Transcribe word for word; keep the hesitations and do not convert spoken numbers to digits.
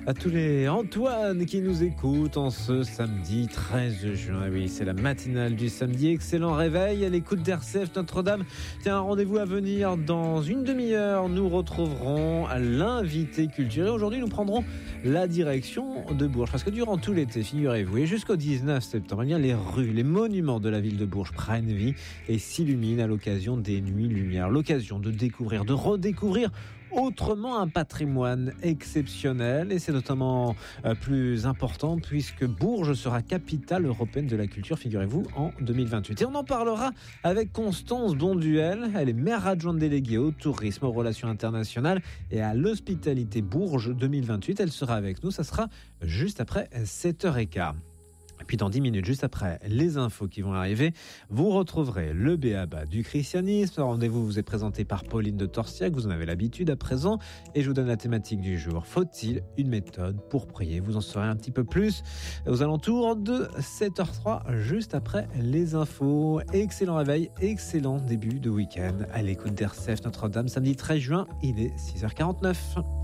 À tous les Antoine qui nous écoutent en ce samedi treize juin. Oui, c'est la matinale du samedi. Excellent réveil à l'écoute d'R C F Notre-Dame. Tiens, un rendez-vous à venir dans une demi-heure. Nous retrouverons l'invité culturel. Aujourd'hui, nous prendrons la direction de Bourges. Parce que durant tout l'été, figurez-vous, et jusqu'au dix-neuf septembre, eh bien, les rues, les monuments de la ville de Bourges prennent vie et s'illuminent à l'occasion des Nuits Lumière. L'occasion de découvrir, de redécouvrir autrement un patrimoine exceptionnel, et c'est notamment euh, plus important puisque Bourges sera capitale européenne de la culture, figurez-vous, en deux mille vingt-huit. Et on en parlera avec Constance Bonduel. Elle est maire adjointe déléguée au tourisme, aux relations internationales et à l'hospitalité Bourges deux mille vingt-huit. Elle sera avec nous, ça sera juste après sept heures quinze. Et puis dans dix minutes, juste après les infos qui vont arriver, vous retrouverez le B A B A du christianisme. Le rendez-vous vous est présenté par Pauline de Torsiac, vous en avez l'habitude à présent. Et je vous donne la thématique du jour. Faut-il une méthode pour prier ? Vous en saurez un petit peu plus aux alentours de sept heures trois, juste après les infos. Excellent réveil, excellent début de week-end à l'écoute d'R C F Notre-Dame. Samedi treize juin, il est six heures quarante-neuf.